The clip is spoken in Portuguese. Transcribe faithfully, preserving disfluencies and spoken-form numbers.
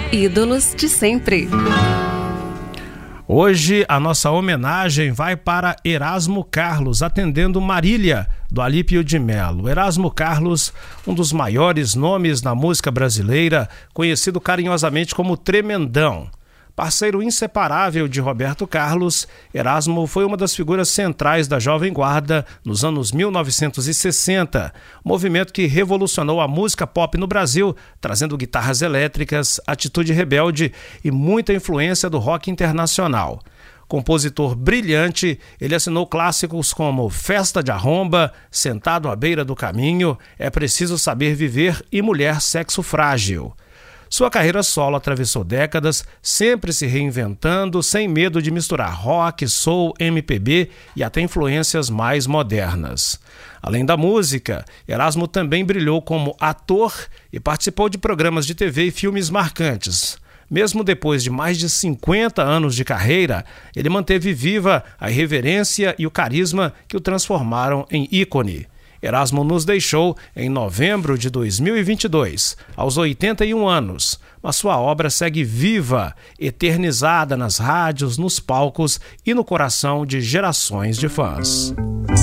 Ídolos de sempre. Hoje a nossa homenagem vai para Erasmo Carlos, atendendo Marília, do Alípio de Melo. Erasmo Carlos, um dos maiores nomes na música brasileira, conhecido carinhosamente como Tremendão. Parceiro inseparável de Roberto Carlos, Erasmo foi uma das figuras centrais da Jovem Guarda nos anos mil novecentos e sessenta, movimento que revolucionou a música pop no Brasil, trazendo guitarras elétricas, atitude rebelde e muita influência do rock internacional. Compositor brilhante, ele assinou clássicos como Festa de Arromba, Sentado à Beira do Caminho, É Preciso Saber Viver e Mulher Sexo Frágil. Sua carreira solo atravessou décadas, sempre se reinventando, sem medo de misturar rock, soul, M P B e até influências mais modernas. Além da música, Erasmo também brilhou como ator e participou de programas de T V e filmes marcantes. Mesmo depois de mais de cinquenta anos de carreira, ele manteve viva a irreverência e o carisma que o transformaram em ícone. Erasmo nos deixou em novembro de dois mil e vinte e dois, aos oitenta e um anos, mas sua obra segue viva, eternizada nas rádios, nos palcos e no coração de gerações de fãs.